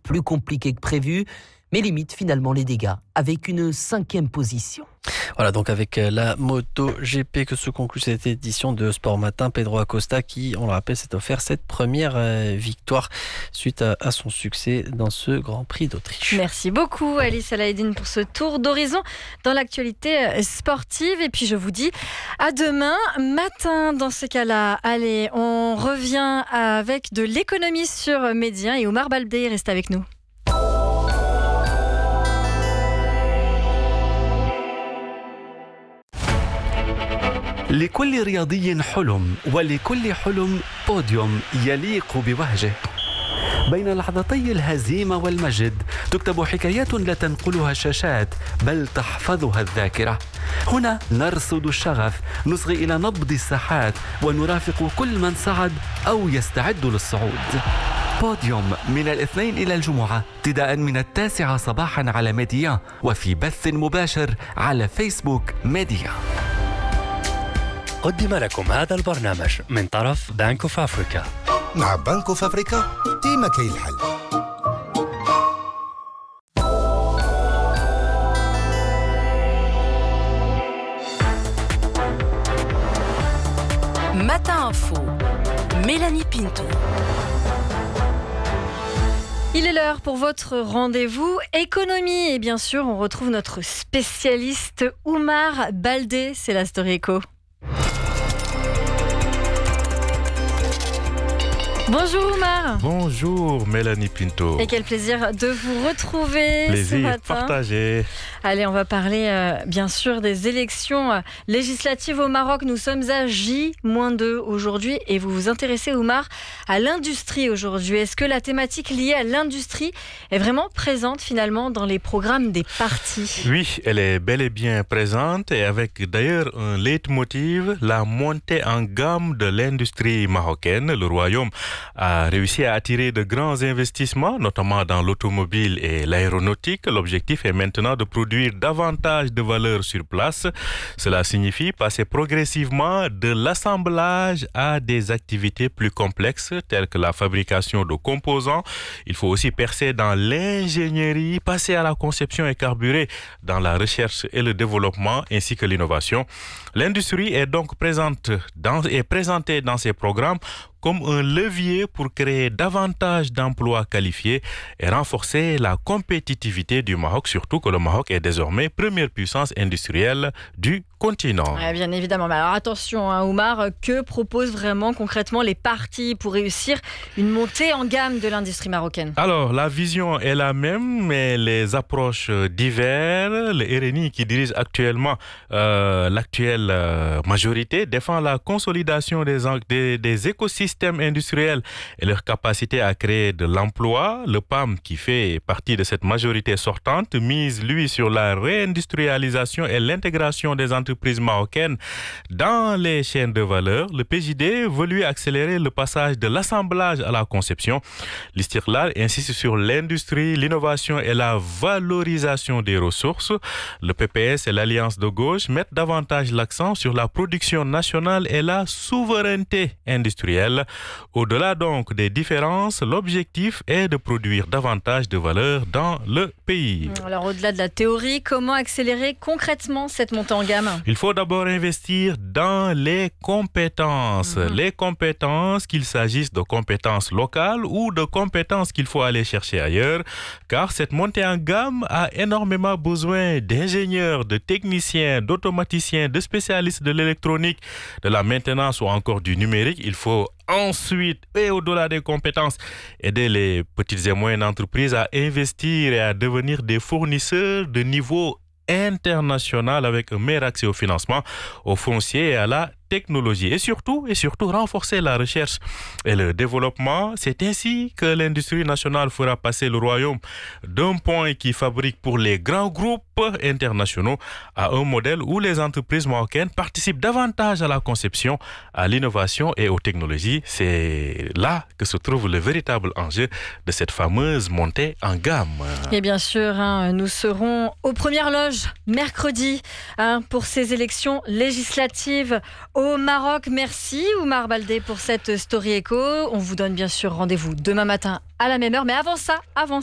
plus compliqué que prévu, mais limite finalement les dégâts avec une 5e position. Voilà, donc avec la MotoGP que se conclut cette édition de Sport Matin. Pedro Acosta qui, on le rappelle, s'est offert cette première victoire suite à son succès dans ce Grand Prix d'Autriche. Merci beaucoup Alice Alaïdine pour ce tour d'horizon dans l'actualité sportive. Et puis je vous dis à demain matin dans ce cas-là. Allez, on revient avec de l'économie sur Média et Omar Baldé reste avec nous. لكل رياضي حلم ولكل حلم بوديوم يليق بوهجه. بين لحظتي الهزيمة والمجد تكتب حكايات لا تنقلها الشاشات بل تحفظها الذاكرة. هنا نرصد الشغف، نصغي إلى نبض الساحات ونرافق كل من صعد أو يستعد للصعود. بوديوم من الاثنين إلى الجمعة ابتداء من 9 صباحا على ميديا وفي بث مباشر على فيسبوك ميديا. قدم لكم هذا البرنامج من طرف بنك اوف افريكا. مع بنك اوف افريكا ديما كاين الحل. Matin Info, Mélanie Pinto. Il est l'heure pour votre rendez-vous économie et bien sûr on retrouve notre spécialiste Omar Baldé, c'est la Story Eco. Bonjour Omar. Bonjour Mélanie Pinto. Et quel plaisir de vous retrouver ce matin. Partagé. Allez, on va parler bien sûr des élections législatives au Maroc. Nous sommes à J-2 aujourd'hui et vous vous intéressez Omar à l'industrie aujourd'hui. Est-ce que la thématique liée à l'industrie est vraiment présente finalement dans les programmes des partis ? Oui, elle est bel et bien présente et avec d'ailleurs un leitmotiv, la montée en gamme de l'industrie marocaine. Le royaume a réussi à attirer de grands investissements, notamment dans l'automobile et l'aéronautique. L'objectif est maintenant de produire davantage de valeur sur place. Cela signifie passer progressivement de l'assemblage à des activités plus complexes, telles que la fabrication de composants. Il faut aussi percer dans l'ingénierie, passer à la conception et carburer dans la recherche et le développement, ainsi que l'innovation. L'industrie est donc présentée dans ces programmes comme un levier pour créer davantage d'emplois qualifiés et renforcer la compétitivité du Maroc, surtout que le Maroc est désormais première puissance industrielle du continent. Ouais, bien évidemment. Mais alors attention, hein, Omar, que proposent vraiment concrètement les partis pour réussir une montée en gamme de l'industrie marocaine ? Alors, la vision est la même, mais les approches diffèrent. Le RNI, qui dirige actuellement l'actuelle majorité, défend la consolidation des écosystèmes industriels et leur capacité à créer de l'emploi. Le PAM, qui fait partie de cette majorité sortante, mise, lui, sur la réindustrialisation et l'intégration des entreprises marocaines dans les chaînes de valeur. Le PJD veut lui accélérer le passage de l'assemblage à la conception. L'Istiqlal insiste sur l'industrie, l'innovation et la valorisation des ressources. Le PPS et l'Alliance de gauche mettent davantage l'accent sur la production nationale et la souveraineté industrielle. Au-delà donc des différences, l'objectif est de produire davantage de valeur dans le pays. Alors au-delà de la théorie, comment accélérer concrètement cette montée en gamme ? Il faut d'abord investir dans les compétences. Les compétences, qu'il s'agisse de compétences locales ou de compétences qu'il faut aller chercher ailleurs, car cette montée en gamme a énormément besoin d'ingénieurs, de techniciens, d'automaticiens, de spécialistes de l'électronique, de la maintenance ou encore du numérique. Il faut ensuite, et au-delà des compétences, aider les petites et moyennes entreprises à investir et à devenir des fournisseurs de niveau international avec un meilleur accès au financement, au foncier et à la technologie. Et surtout renforcer la recherche et le développement. C'est ainsi que l'industrie nationale fera passer le royaume d'un point qui fabrique pour les grands groupes internationaux à un modèle où les entreprises marocaines participent davantage à la conception, à l'innovation et aux technologies. C'est là que se trouve le véritable enjeu de cette fameuse montée en gamme. Et bien sûr, nous serons aux premières loges mercredi pour ces élections législatives au Maroc. Merci Omar Baldé pour cette Story Eco. On vous donne bien sûr rendez-vous demain matin à la même heure. Mais avant ça,